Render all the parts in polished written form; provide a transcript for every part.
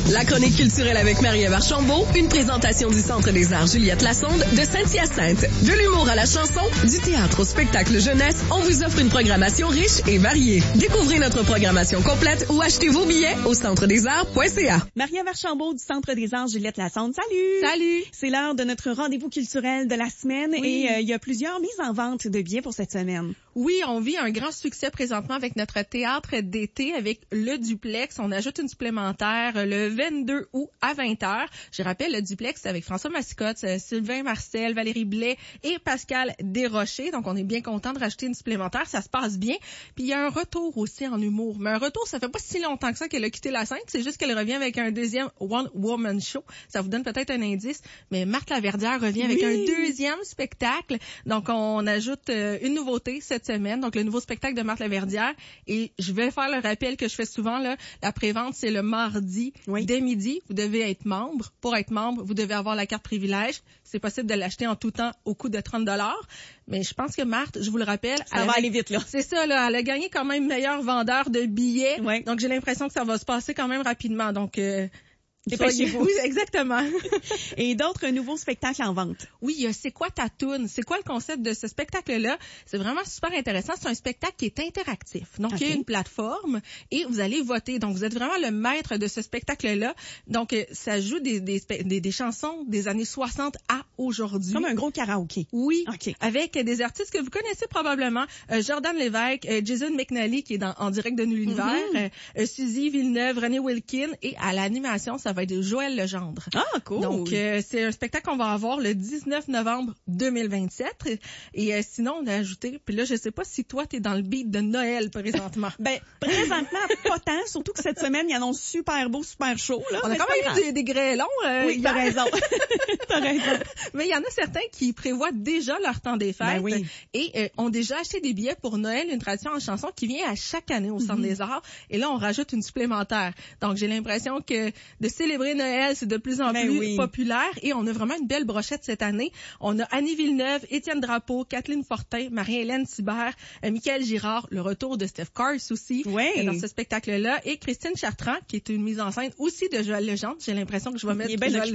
La chronique culturelle avec Marie-Ève Archambault, une présentation du Centre des arts Juliette Lassonde de Saint-Hyacinthe. De l'humour à la chanson, du théâtre au spectacle jeunesse, on vous offre une programmation riche et variée. Découvrez notre programmation complète ou achetez vos billets au centredesarts.ca. Marie-Ève Archambault du Centre des arts Juliette Lassonde. Salut! Salut! C'est l'heure de notre rendez-vous culturel de la semaine et il y a plusieurs mises en vente de billets pour cette semaine. Oui, on vit un grand succès présentement avec notre théâtre d'été avec le duplex. On ajoute une supplémentaire le 22 août à 20h. Je rappelle, le duplex, c'est avec François Massicotte, Sylvain Marcel, Valérie Blais et Pascal Desrochers. Donc, on est bien content de rajouter une supplémentaire. Ça se passe bien. Puis, il y a un retour aussi en humour. Mais un retour, ça fait pas si longtemps que ça qu'elle a quitté la scène. C'est juste qu'elle revient avec un deuxième One Woman Show. Ça vous donne peut-être un indice. Mais Marthe Laverdière revient avec un deuxième spectacle. Donc, on ajoute une nouveauté cette semaine. Donc, le nouveau spectacle de Marthe Laverdière. Et je vais faire le rappel que je fais souvent, là. La prévente, c'est le mardi dès midi. Vous devez être membre. Pour être membre, vous devez avoir la carte privilège. C'est possible de l'acheter en tout temps au coût de 30 $. Mais je pense que Marthe, je vous le rappelle... Ça va aller vite, là. C'est ça, là. Elle a gagné quand même meilleur vendeur de billets. Ouais. Donc, j'ai l'impression que ça va se passer quand même rapidement. Donc, dépêchez-vous. Oui, exactement. Et d'autres nouveaux spectacles en vente. Oui, c'est quoi ta toune? C'est quoi le concept de ce spectacle-là? C'est vraiment super intéressant. C'est un spectacle qui est interactif. Donc, il y a une plateforme et vous allez voter. Donc, vous êtes vraiment le maître de ce spectacle-là. Donc, ça joue des chansons des années 60 à aujourd'hui. Comme un gros karaoké. Oui, avec des artistes que vous connaissez probablement. Jordan Lévesque, Jason McNally qui est en direct de l'univers, Suzy Villeneuve, René Wilkin et à l'animation, ça va être Joël Legendre. Ah, cool! Donc, c'est un spectacle qu'on va avoir le 19 novembre 2027. Et sinon, on a ajouté, puis là, je sais pas si toi, t'es dans le beat de Noël présentement. Ben, présentement, pas tant, surtout que cette semaine, il annonce super beau, super chaud. Là, on a quand même eu des grêlons. Oui, t'as raison. T'as raison. Mais il y en a certains qui prévoient déjà leur temps des fêtes et ont déjà acheté des billets pour Noël, une tradition en chanson qui vient à chaque année au Centre des Arts. Et là, on rajoute une supplémentaire. Donc, j'ai l'impression que de célébrer Noël, c'est de plus en plus populaire et on a vraiment une belle brochette cette année. On a Annie Villeneuve, Étienne Drapeau, Kathleen Fortin, Marie-Hélène Thibert, Michael Girard, le retour de Steph Cars aussi dans ce spectacle-là et Christine Chartrand qui est une mise en scène aussi de Joël Legendre. J'ai l'impression que je vais mettre Joël.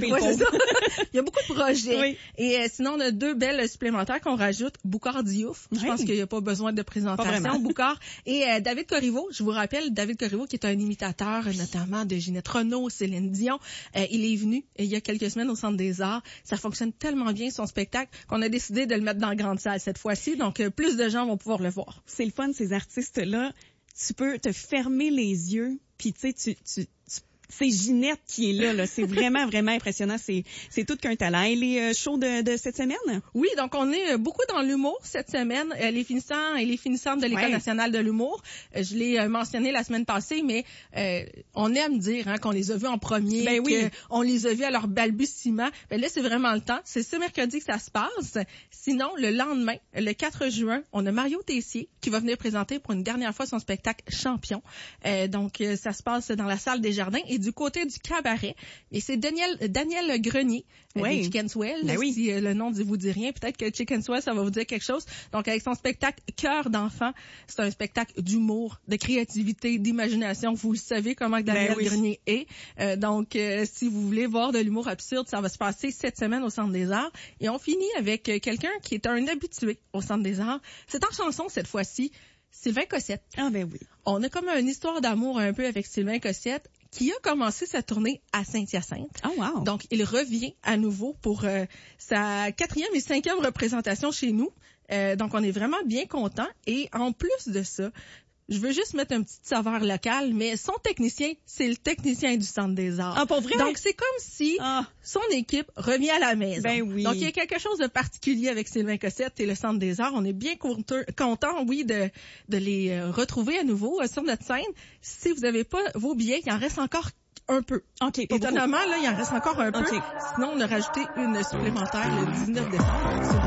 Il y a beaucoup de projets. Oui. Et sinon, on a deux belles supplémentaires qu'on rajoute. Boucard Diouf. Je pense qu'il n'y a pas besoin de présentation. Boucard. Et David Corriveau. Je vous rappelle, David Corriveau qui est un imitateur notamment de Ginette Renault, Céline Dion. Il est venu il y a quelques semaines au Centre des Arts. Ça fonctionne tellement bien, son spectacle, qu'on a décidé de le mettre dans la grande salle cette fois-ci. Donc, plus de gens vont pouvoir le voir. C'est le fun, ces artistes-là. Tu peux te fermer les yeux, puis tu sais, c'est Ginette qui est là. C'est vraiment, vraiment impressionnant. C'est tout qu'un talent. Et les shows de cette semaine? Oui, donc on est beaucoup dans l'humour cette semaine. Les finissants et les finissantes de l'École nationale de l'humour. Je l'ai mentionné la semaine passée, mais on aime dire qu'on les a vus en premier, qu'on les a vus à leur balbutiement. Ben là, c'est vraiment le temps. C'est ce mercredi que ça se passe. Sinon, le lendemain, le 4 juin, on a Mario Tessier qui va venir présenter pour une dernière fois son spectacle Champion. Donc, ça se passe dans la salle des Jardins. Et du côté du cabaret, et c'est Daniel Grenier, de Chicken Swell. Si le nom ne vous dit rien, peut-être que Chicken Swell, ça va vous dire quelque chose. Donc, avec son spectacle Cœur d'enfant, c'est un spectacle d'humour, de créativité, d'imagination. Vous le savez comment Daniel Grenier est. Donc, si vous voulez voir de l'humour absurde, ça va se passer cette semaine au Centre des Arts. Et on finit avec quelqu'un qui est un habitué au Centre des Arts. C'est en chanson cette fois-ci. Sylvain Cossette. Ah ben oui. On a comme une histoire d'amour un peu avec Sylvain Cossette qui a commencé sa tournée à Saint-Hyacinthe. Oh wow. Donc, il revient à nouveau pour sa 4e et 5e représentation chez nous. Donc, on est vraiment bien contents. Et en plus de ça, je veux juste mettre un petit saveur local, mais son technicien, c'est le technicien du Centre des Arts. Ah, pour vrai? Donc, c'est comme si son équipe revient à la maison. Ben oui. Donc, il y a quelque chose de particulier avec Sylvain Cossette et le Centre des Arts. On est bien content, de les retrouver à nouveau sur notre scène. Si vous n'avez pas vos billets, il en reste encore un peu. Étonnamment, là, il en reste encore un peu. Sinon, on a rajouté une supplémentaire le 19 décembre.